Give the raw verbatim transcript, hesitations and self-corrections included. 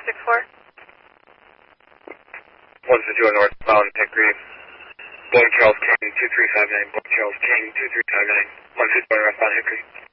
six four. one six zero northbound Hickory. Boeing Charles King two three five nine. Boeing Charles King two three five nine. one six zero northbound Hickory.